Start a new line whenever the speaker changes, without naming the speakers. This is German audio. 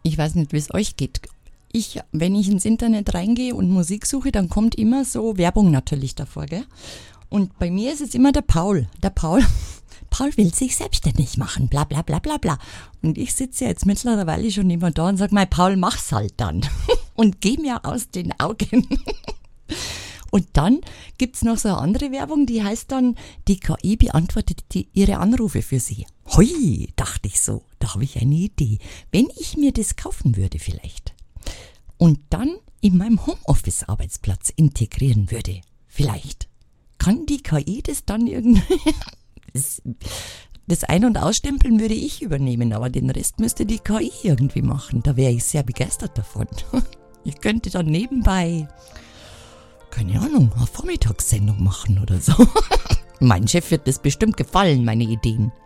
Ich weiß nicht, wie es euch geht. Wenn ich ins Internet reingehe und Musik suche, dann kommt immer so Werbung natürlich davor, gell? Und bei mir ist es immer der Paul. Paul will sich selbstständig machen, bla bla bla bla bla. Und ich sitze jetzt mittlerweile schon immer da und sage, mein Paul, mach's halt dann. Und geh mir aus den Augen. Und dann gibt's noch so eine andere Werbung, die heißt dann, die KI beantwortet ihre Anrufe für Sie. Hui, dachte ich so, da habe ich eine Idee. Wenn ich mir das kaufen würde vielleicht und dann in meinem Homeoffice-Arbeitsplatz integrieren würde, vielleicht kann die KI das dann irgendwie... Das Ein- und Ausstempeln würde ich übernehmen, aber den Rest müsste die KI irgendwie machen. Da wäre ich sehr begeistert davon. Ich könnte dann nebenbei, keine Ahnung, eine Vormittagssendung machen oder so. Mein Chef wird das bestimmt gefallen, meine Ideen.